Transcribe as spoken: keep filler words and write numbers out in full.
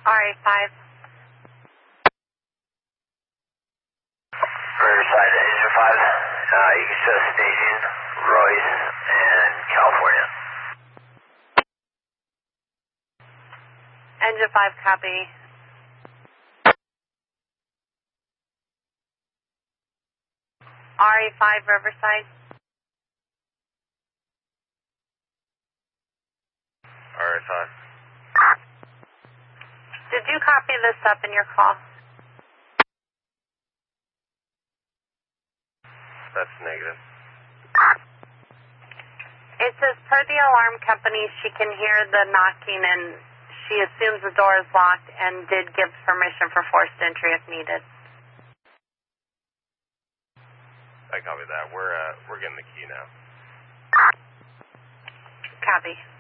R A five. Riverside, Engine five, uh, East Coast staging, Royce, and California. Engine five, copy. R A five, Riverside. R A five. Did you copy this up in your call? That's negative. It says, per the alarm company, she can hear the knocking and she assumes the door is locked and did give permission for forced entry if needed. I copy that. We're, uh, we're getting the key now. Copy.